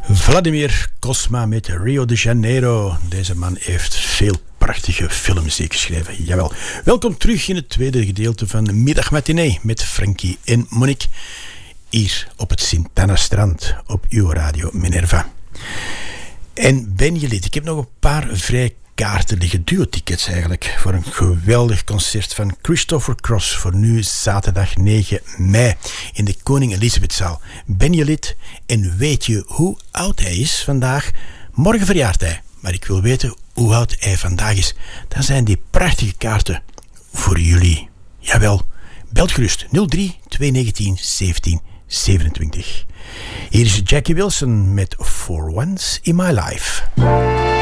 Vladimir Cosma met Rio de Janeiro. Deze man heeft veel prachtige filmmuziek geschreven. Jawel. Welkom terug in het tweede gedeelte van de Middagmatinee met Frankie en Monique. Hier op het Sint-Anna-strand op uw radio Minerva. En ben je lid? Ik heb nog een paar vrij kaarten liggen, duo-tickets eigenlijk, voor een geweldig concert van Christopher Cross voor nu zaterdag 9 mei in de Koning Elisabethzaal. Ben je lid en weet je hoe oud hij is vandaag? Morgen verjaart hij, maar ik wil weten hoe oud hij vandaag is. Dan zijn die prachtige kaarten voor jullie. Jawel, belt gerust 03 219 17 27. Hier is Jackie Wilson met For Once in My Life.